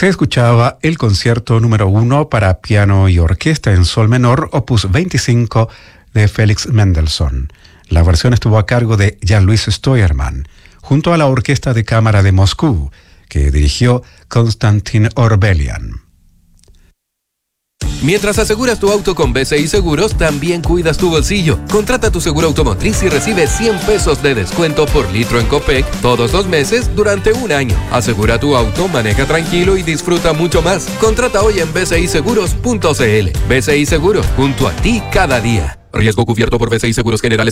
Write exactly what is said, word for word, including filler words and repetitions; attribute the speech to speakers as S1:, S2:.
S1: Se escuchaba el concierto número uno para piano y orquesta en sol menor, opus veinticinco de Félix Mendelssohn. La versión estuvo a cargo de Jan-Louis Steuermann, junto a la Orquesta de Cámara de Moscú, que dirigió Konstantin Orbelian.
S2: Mientras aseguras tu auto con B C I Seguros, también cuidas tu bolsillo. Contrata tu seguro automotriz y recibe cien pesos de descuento por litro en Copec todos los meses durante un año. Asegura tu auto, maneja tranquilo y disfruta mucho más. Contrata hoy en b c i seguros punto c l. B C I Seguros, junto a ti cada día. Riesgo cubierto por B C I Seguros Generales.